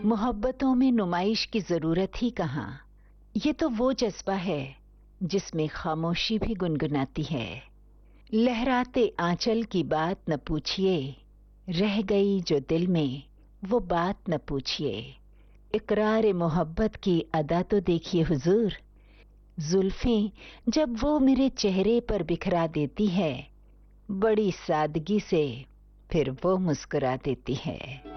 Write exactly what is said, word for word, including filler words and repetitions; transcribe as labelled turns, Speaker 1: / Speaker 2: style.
Speaker 1: मोहब्बतों में नुमाइश की जरूरत ही कहाँ, ये तो वो जज्बा है जिसमें खामोशी भी गुनगुनाती है। लहराते आंचल की बात न पूछिए, रह गई जो दिल में वो बात न पूछिए। इकरार मोहब्बत की अदा तो देखिए हुजूर, जुल्फें जब वो मेरे चेहरे पर बिखरा देती है, बड़ी सादगी से फिर वो मुस्कुरा देती है।